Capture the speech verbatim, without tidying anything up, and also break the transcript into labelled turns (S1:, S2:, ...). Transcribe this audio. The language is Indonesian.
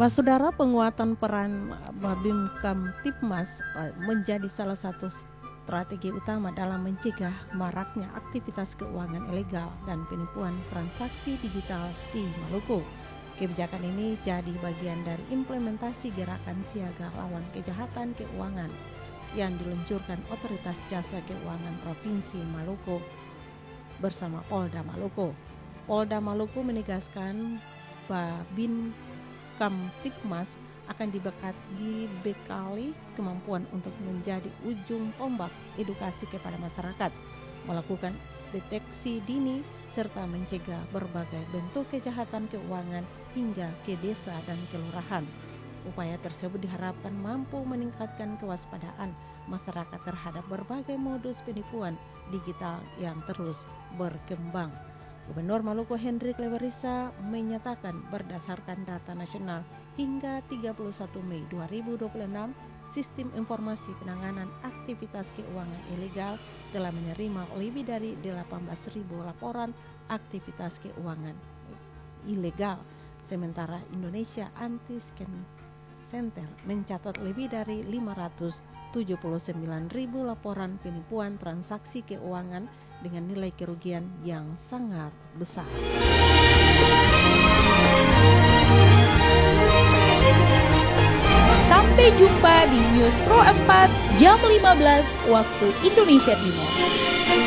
S1: Saudara, penguatan peran Babim Kamtibmas menjadi salah satu strategi utama dalam mencegah maraknya aktivitas keuangan ilegal dan penipuan transaksi digital di Maluku. Kebijakan ini jadi bagian dari implementasi gerakan siaga lawan kejahatan keuangan yang diluncurkan Otoritas Jasa Keuangan Provinsi Maluku bersama Polda Maluku. Polda Maluku menegaskan Babin Kamtibmas akan dibekali kemampuan untuk menjadi ujung tombak edukasi kepada masyarakat, melakukan deteksi dini, serta mencegah berbagai bentuk kejahatan keuangan hingga ke desa dan kelurahan. Upaya tersebut diharapkan mampu meningkatkan kewaspadaan masyarakat terhadap berbagai modus penipuan digital yang terus berkembang. Gubernur Maluku Hendrik Lewerisa menyatakan berdasarkan data nasional hingga tiga puluh satu Mei dua ribu dua puluh enam, Sistem Informasi Penanganan Aktivitas Keuangan Ilegal telah menerima lebih dari delapan belas ribu laporan aktivitas keuangan ilegal. Sementara Indonesia Anti-Scam Center mencatat lebih dari lima ratus tujuh puluh sembilan ribu laporan penipuan transaksi keuangan dengan nilai kerugian yang sangat besar.
S2: Sampai jumpa di News Pro empat jam lima belas waktu Indonesia Timur.